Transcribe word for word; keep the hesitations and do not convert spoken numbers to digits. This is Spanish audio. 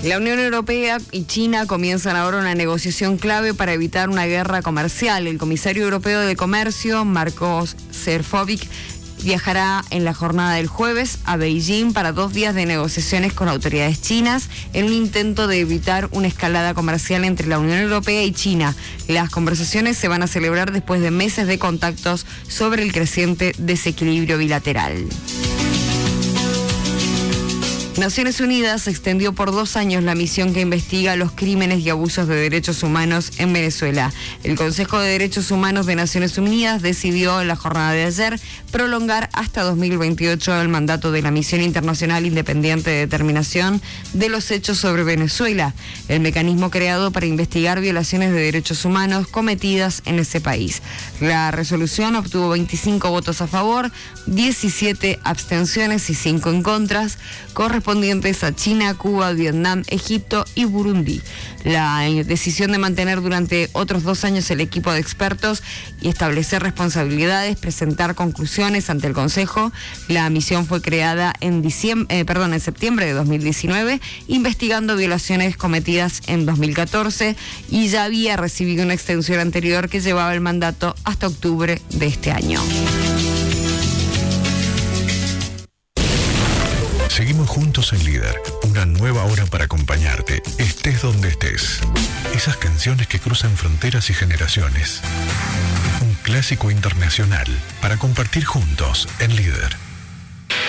La Unión Europea y China comienzan ahora una negociación clave para evitar una guerra comercial. El comisario europeo de Comercio, Marcos Sefcovic, viajará en la jornada del jueves a Beijing para dos días de negociaciones con autoridades chinas en un intento de evitar una escalada comercial entre la Unión Europea y China. Las conversaciones se van a celebrar después de meses de contactos sobre el creciente desequilibrio bilateral. Naciones Unidas extendió por dos años la misión que investiga los crímenes y abusos de derechos humanos en Venezuela. El Consejo de Derechos Humanos de Naciones Unidas decidió en la jornada de ayer prolongar hasta dos mil veintiocho el mandato de la Misión Internacional Independiente de Determinación de los Hechos sobre Venezuela, el mecanismo creado para investigar violaciones de derechos humanos cometidas en ese país. La resolución obtuvo veinticinco votos a favor, diecisiete abstenciones y cinco en contra, correspondientes a China, Cuba, Vietnam, Egipto y Burundi. La decisión de mantener durante otros dos años el equipo de expertos y establecer responsabilidades, presentar conclusiones ante el Consejo. La misión fue creada en diciembre, eh, perdón, en septiembre de dos mil diecinueve, investigando violaciones cometidas en dos mil catorce y ya había recibido una extensión anterior que llevaba el mandato hasta octubre de este año. Seguimos juntos en Líder, una nueva hora para acompañarte, estés donde estés. Esas canciones que cruzan fronteras y generaciones. Un clásico internacional para compartir juntos en Líder.